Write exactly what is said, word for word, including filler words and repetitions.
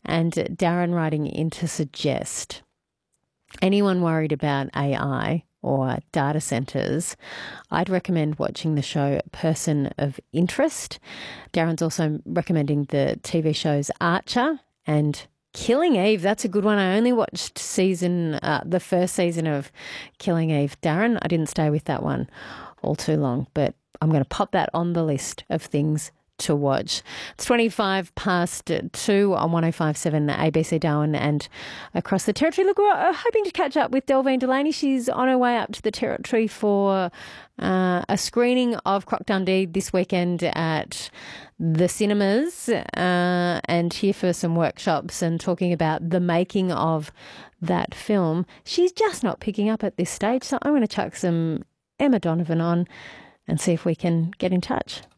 And Darren writing in to suggest anyone worried about A I or data centres, I'd recommend watching the show Person of Interest. Darren's also recommending the T V shows Archer and Killing Eve. That's a good one. I only watched season, uh, the first season of Killing Eve. Darren, I didn't stay with that one all too long, but I'm going to pop that on the list of things to watch. It's twenty-five past two on one oh five point seven A B C Darwin and across the territory. Look, we're hoping to catch up with Delvine Delaney. She's on her way up to the territory for uh, a screening of Croc Dundee this weekend at the cinemas uh, and here for some workshops and talking about the making of that film. She's just not picking up at this stage, so I'm going to chuck some Emma Donovan on and see if we can get in touch.